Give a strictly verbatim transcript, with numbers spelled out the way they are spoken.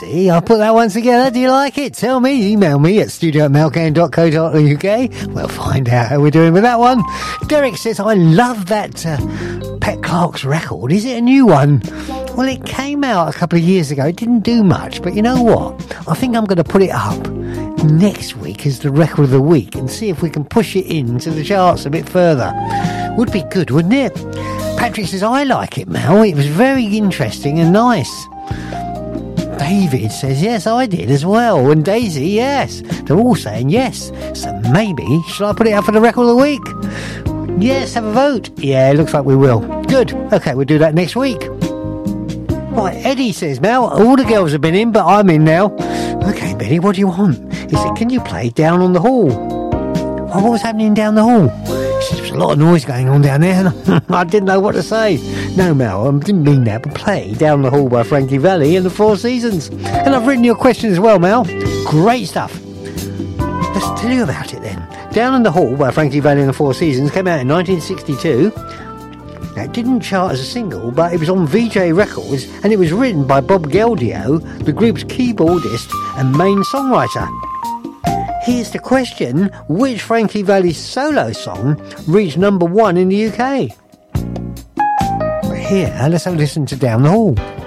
see, I put that one together. Do you like it? Tell me. Email me at studio at melcan dot co dot uk. We'll find out how we're doing with that one. Derek says, I love that uh, Pet Clark's record. Is it a new one? Well, it came out a couple of years ago. It didn't do much, but you know what? I think I'm going to put it up next week as the record of the week and see if we can push it into the charts a bit further. Would be good, wouldn't it? Patrick says, I like it, Mel. It was very interesting and nice. David says, yes, I did as well. And Daisy, yes. They're all saying yes. So maybe, shall I put it up for the record of the week? Yes, have a vote. Yeah, looks like we will. Good. Okay, we'll do that next week. Right, Eddie says, Mel, all the girls have been in, but I'm in now. Okay, Benny, what do you want? He said, can you play Down on the Hall? Oh, what was happening down the hall? He said, there was a lot of noise going on down there. I didn't know what to say. No, Mel, I didn't mean that, but play Down the Hall by Frankie Valli and the Four Seasons. And I've written your question as well, Mel. Great stuff. Let's tell you about it then. Down in the Hall by Frankie Valli and the Four Seasons came out in nineteen sixty-two. Now, it didn't chart as a single, but it was on V J Records, and it was written by Bob Geldio, the group's keyboardist and main songwriter. Here's the question: which Frankie Valli solo song reached number one in the U K? But here, let's have a listen to Down the Hall.